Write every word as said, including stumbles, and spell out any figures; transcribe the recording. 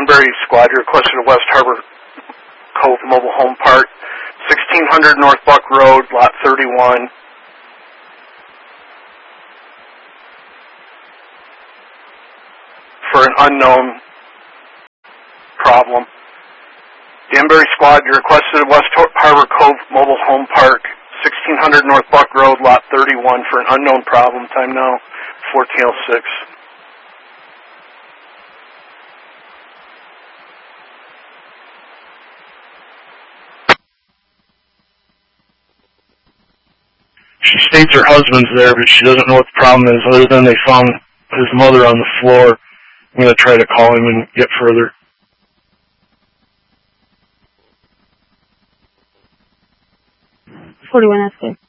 Danbury Squad, you requested a West Harbor Cove Mobile Home Park, sixteen hundred North Buck Road, Lot thirty-one. For an unknown problem. Danbury Squad, you requested a West Harbor Cove Mobile Home Park, sixteen hundred North Buck Road, Lot thirty-one, for an unknown problem. Time now, fourteen oh six. She states her husband's there, but she doesn't know what the problem is, other than they found his mother on the floor. I'm going to try to call him and get further. forty-one S K.